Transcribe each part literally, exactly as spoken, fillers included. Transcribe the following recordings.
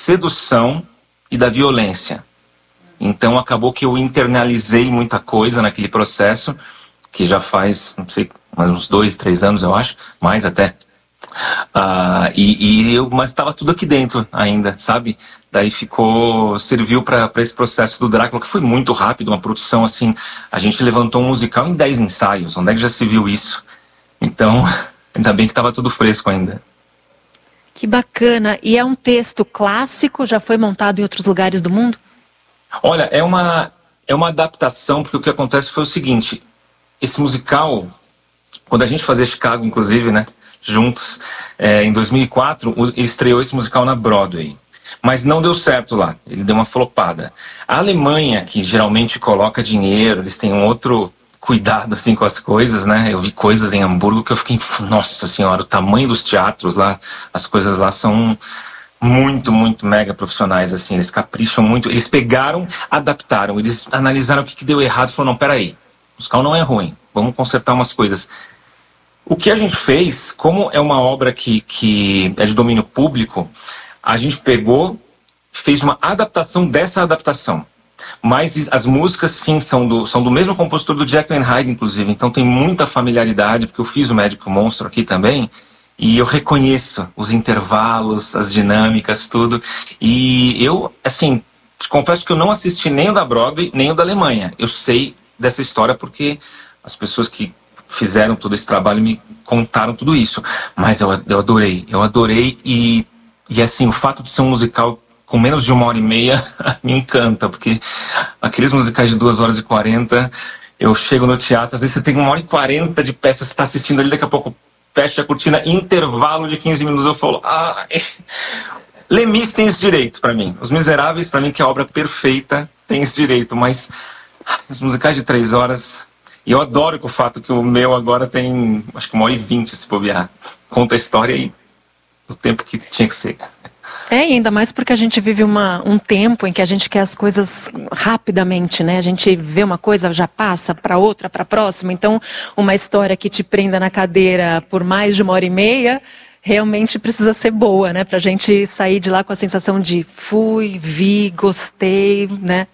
sedução e da violência. Então acabou que eu internalizei muita coisa naquele processo, que já faz, não sei, mais uns dois, três anos, eu acho, mais até. Uh, e, e eu, mas estava tudo aqui dentro ainda, sabe? Daí ficou, serviu para esse processo do Drácula, que foi muito rápido, uma produção assim. A gente levantou um musical em dez ensaios, onde é que já se viu isso? Então, ainda bem que estava tudo fresco ainda. Que bacana. E é um texto clássico, já foi montado em outros lugares do mundo? Olha, é uma, é uma adaptação, porque o que acontece foi o seguinte, esse musical, quando a gente fazia Chicago, inclusive, né, juntos, é, em dois mil e quatro, estreou esse musical na Broadway. Mas não deu certo lá, ele deu uma flopada. A Alemanha, que geralmente coloca dinheiro, eles têm um outro cuidado assim com as coisas, né? Eu vi coisas em Hamburgo que eu fiquei, nossa senhora, o tamanho dos teatros lá, as coisas lá são muito, muito mega profissionais, assim, eles capricham muito. Eles pegaram, adaptaram, eles analisaram o que, que deu errado e falaram, não, peraí, o musical não é ruim, vamos consertar umas coisas. O que a gente fez, como é uma obra que, que é de domínio público, a gente pegou, fez uma adaptação dessa adaptação. Mas as músicas, sim, são do, são do mesmo compositor do Jekyll and Hyde, inclusive. Então tem muita familiaridade, porque eu fiz o Médico Monstro aqui também. E eu reconheço os intervalos, as dinâmicas, tudo. E eu, assim, confesso que eu não assisti nem o da Broadway, nem o da Alemanha. Eu sei dessa história porque as pessoas que fizeram todo esse trabalho me contaram tudo isso. Mas eu, eu adorei, eu adorei e... E assim, o fato de ser um musical com menos de uma hora e meia me encanta, porque aqueles musicais de duas horas e quarenta, eu chego no teatro, às vezes você tem uma hora e quarenta de peça, você está assistindo ali, daqui a pouco fecha a cortina, intervalo de quinze minutos, eu falo, ah, Lemis tem esse direito pra mim. Os Miseráveis, pra mim, que é a obra perfeita, tem esse direito, mas os musicais de três horas... E eu adoro o fato que o meu agora tem, acho que uma hora e vinte, se bobear. Conta a história aí. Do tempo que tinha que ser. É, ainda mais porque a gente vive uma, um tempo em que a gente quer as coisas rapidamente, né? A gente vê uma coisa, já passa para outra, para a próxima. Então, uma história que te prenda na cadeira por mais de uma hora e meia, realmente precisa ser boa, né? Pra gente sair de lá com a sensação de fui, vi, gostei, né?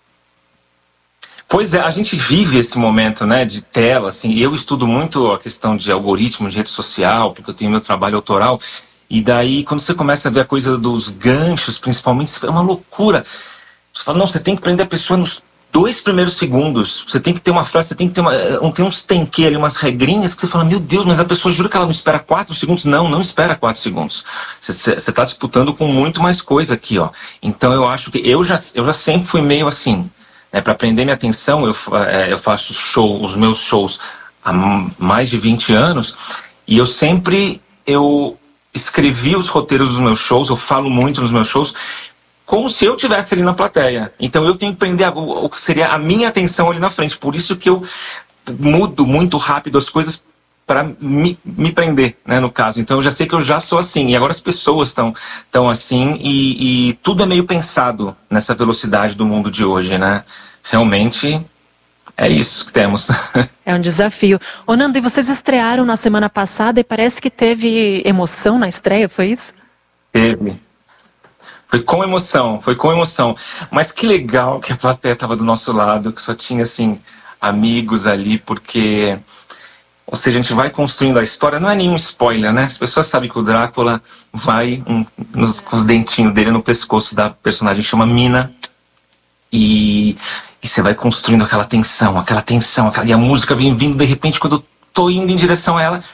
Pois é, a gente vive esse momento, né, de tela, assim. Eu estudo muito a questão de algoritmos, de rede social, porque eu tenho meu trabalho autoral. E daí, quando você começa a ver a coisa dos ganchos, principalmente, é uma loucura. Você fala, não, você tem que prender a pessoa nos dois primeiros segundos. Você tem que ter uma frase, você tem que ter, uma, tem uns tenquê ali, umas regrinhas que você fala, meu Deus, mas a pessoa jura que ela não espera quatro segundos? Não, não espera quatro segundos. Você está disputando com muito mais coisa aqui, ó. Então eu acho que, eu já, eu já sempre fui meio assim, né, para prender minha atenção, eu, é, eu faço show, os meus shows há mais de vinte anos, e eu sempre, eu... escrevi os roteiros dos meus shows, eu falo muito nos meus shows, como se eu estivesse ali na plateia. Então eu tenho que prender a, o que seria a minha atenção ali na frente. Por isso que eu mudo muito rápido as coisas para me, me prender, né, no caso. Então eu já sei que eu já sou assim. E agora as pessoas estão tão assim e, e tudo é meio pensado nessa velocidade do mundo de hoje, né? Realmente... é isso que temos. É um desafio. Ô Nando, e vocês estrearam na semana passada e parece que teve emoção na estreia, foi isso? Teve. Foi com emoção, foi com emoção. Mas que legal que a plateia estava do nosso lado, que só tinha, assim, amigos ali, porque... Ou seja, a gente vai construindo a história, não é nenhum spoiler, né? As pessoas sabem que o Drácula vai um, nos, com os dentinhos dele no pescoço da personagem, chama Mina. E... E você vai construindo aquela tensão, aquela tensão, aquela... e a música vem vindo, de repente, quando eu tô indo em direção a ela,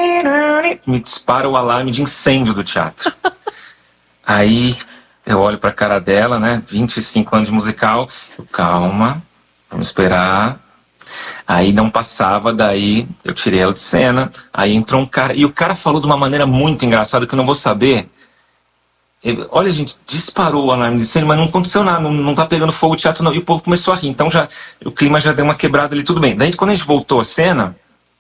me dispara o alarme de incêndio do teatro. Aí eu olho pra cara dela, né, vinte e cinco anos de musical, eu, calma, vamos esperar. Aí não passava, daí eu tirei ela de cena, aí entrou um cara, e o cara falou de uma maneira muito engraçada que eu não vou saber. Ele, olha, gente, disparou o alarme de incêndio, mas não aconteceu nada, não, não tá pegando fogo o teatro não. E o povo começou a rir, então já, o clima já deu uma quebrada ali, tudo bem. Daí quando a gente voltou à cena,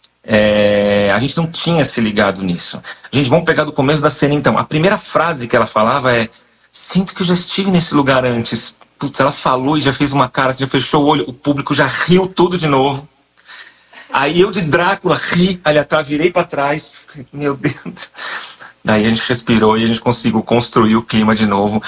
é, a gente não tinha se ligado nisso. Gente, vamos pegar do começo da cena então. A primeira frase que ela falava é, sinto que eu já estive nesse lugar antes. Putz, ela falou e já fez uma cara, já fechou o olho, o público já riu tudo de novo. Aí eu de Drácula ri ali atrás, virei pra trás, meu Deus... Daí a gente respirou e a gente conseguiu construir o clima de novo.